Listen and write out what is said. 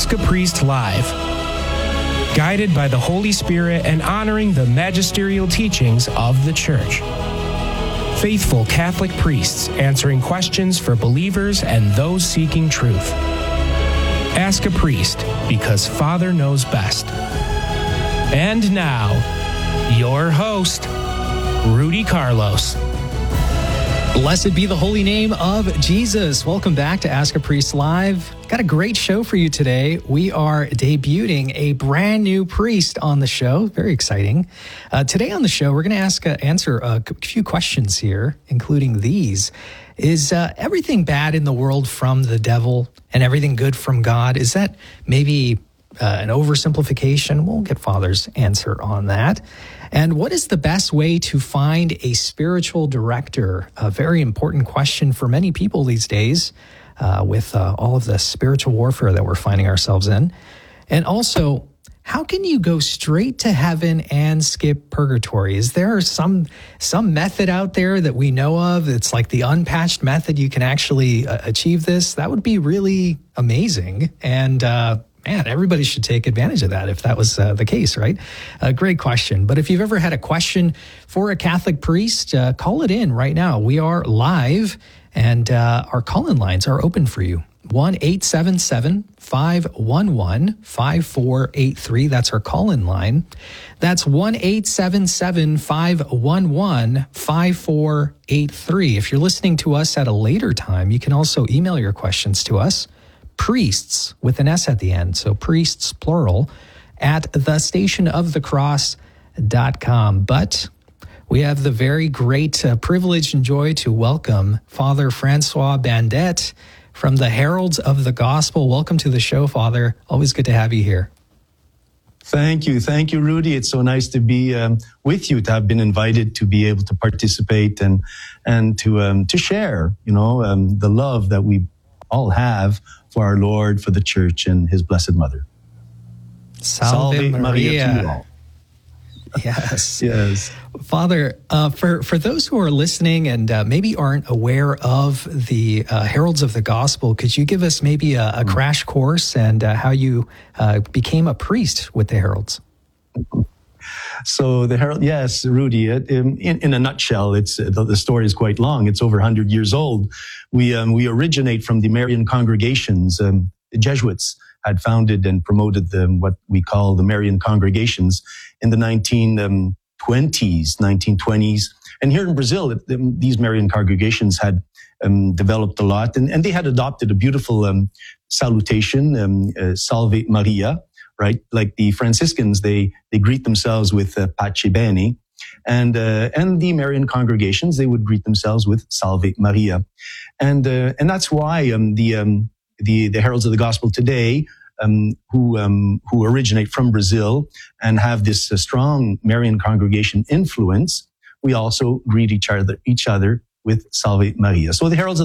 Ask a Priest Live. Guided by the Holy Spirit and honoring the magisterial teachings of the Church. Faithful Catholic priests answering questions for believers and those seeking truth. Ask a Priest, because Father knows best. And now, your host, Rudy Carlos. Blessed be the holy name of Jesus. Welcome back to Ask a Priest Live. Got a great show for you today. We are debuting a brand new priest on the show. Very exciting. Today on the show, we're going to answer a few questions here, including these. Is everything bad in the world from the devil and everything good from God? Is that maybe an oversimplification? We'll get Father's answer on that. And what is the best way to find a spiritual director? A very important question for many people these days with all of the spiritual warfare that we're finding ourselves in. And also, how can you go straight to heaven and skip purgatory? Is there some method out there that we know of? It's like the unpatched method. You can actually achieve this. That would be really amazing. And man, everybody should take advantage of that if that was the case, right? Great question. But if you've ever had a question for a Catholic priest, call it in right now. We are live, and our call-in lines are open for you. 1-877-511-5483. That's our call-in line. That's 1-877-511-5483. If you're listening to us at a later time, you can also email your questions to us. Priests with an S at the end, so priests plural, at thestationofthecross.com. But we have the very great privilege and joy to welcome Father Francois Bandet from the Heralds of the Gospel. Welcome to the show, Father. Always good to have you here. Thank you, Rudy. It's so nice to be with you, to have been invited to be able to participate and to share, the love that we all have for our Lord, for the Church, and His Blessed Mother. Salve Maria. To you all. Yes. Yes. Father, for those who are listening and maybe aren't aware of the Heralds of the Gospel, could you give us maybe a crash course and how you became a priest with the Heralds? So the Herald, yes, Rudy. In a nutshell, the story is quite long. It's over 100 years old. We originate from the Marian congregations. The Jesuits had founded and promoted what we call the Marian congregations in the 1920s. And here in Brazil, these Marian congregations had developed a lot, and they had adopted a beautiful salutation, Salve Maria. Right, like the Franciscans, they greet themselves with Pace Bene, and the Marian congregations, they would greet themselves with Salve Maria, and that's why the Heralds of the Gospel today, who originate from Brazil and have this strong Marian congregation influence, we also greet each other with Salve Maria. So the Heralds of